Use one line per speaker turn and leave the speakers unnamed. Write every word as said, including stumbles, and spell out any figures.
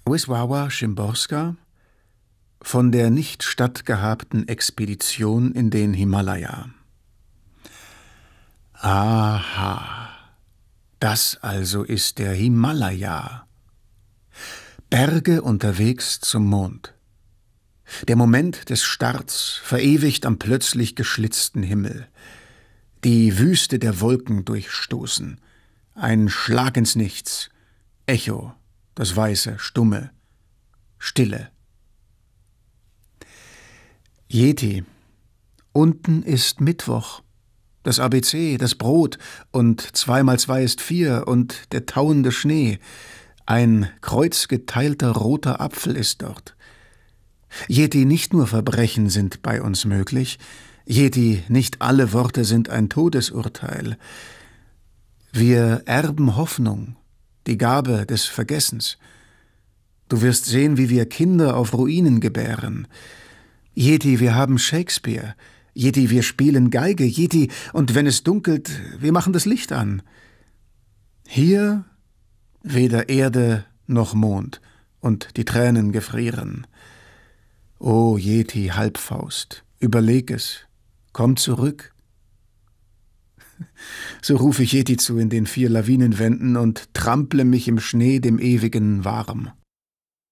Wisława Szymborska von der nicht stattgehabten Expedition in den Himalaya. Aha, das also ist der Himalaya. Berge unterwegs zum Mond. Der Moment des Starts verewigt am plötzlich geschlitzten Himmel. Die Wüste der Wolken durchstoßen. Ein Schlag ins Nichts. Echo, das Weiße, Stumme, Stille. Yeti. Unten ist Mittwoch. Das A B C, das Brot und zwei mal zwei ist vier und der tauende Schnee. Ein kreuzgeteilter roter Apfel ist dort. Yeti, nicht nur Verbrechen sind bei uns möglich. Yeti, nicht alle Worte sind ein Todesurteil. Wir erben Hoffnung, die Gabe des Vergessens. Du wirst sehen, wie wir Kinder auf Ruinen gebären. Yeti, wir haben Shakespeare. Yeti, wir spielen Geige. Yeti, und wenn es dunkelt, wir machen das Licht an. Hier weder Erde noch Mond und die Tränen gefrieren. O Yeti, Halbfaust, überleg es, komm zurück. So rufe ich Yeti zu in den vier Lawinenwänden und trample mich im Schnee dem Ewigen warm.